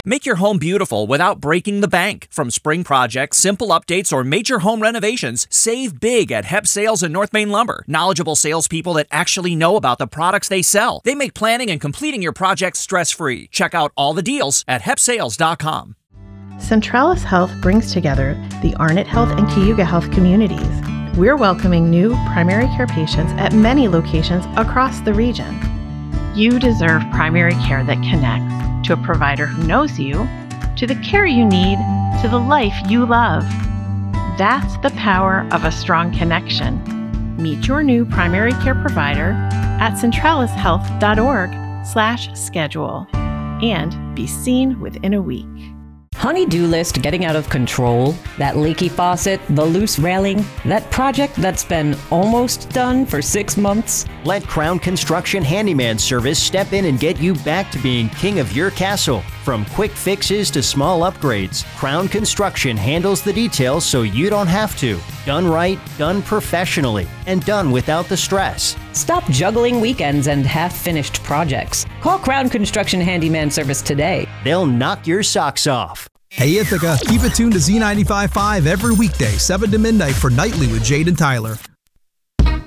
Make your home beautiful without breaking the bank. From spring projects, simple updates, or major home renovations, save big at Hep Sales and North Main Lumber. Knowledgeable salespeople that actually know about the products they sell. They make planning and completing your projects stress-free. Check out all the deals at hepsales.com. Centralis Health brings together the Arnott Health and Cayuga Health communities. We're welcoming new primary care patients at many locations across the region. You deserve primary care that connects to a provider who knows you, to the care you need, to the life you love. That's the power of a strong connection. Meet your new primary care provider at centralishealth.org/schedule and be seen within a week. Honey-do list getting out of control? That leaky faucet, the loose railing, that project that's been almost done for 6 months? Let Crown Construction Handyman Service step in and get you back to being king of your castle. From quick fixes to small upgrades, Crown Construction handles the details so you don't have to. Done right, done professionally, and done without the stress. Stop juggling weekends and half-finished projects. Call Crown Construction Handyman Service today. They'll knock your socks off. Hey Ithaca, keep it tuned to Z95.5 every weekday, 7 to midnight for Nightly with Jade and Tyler.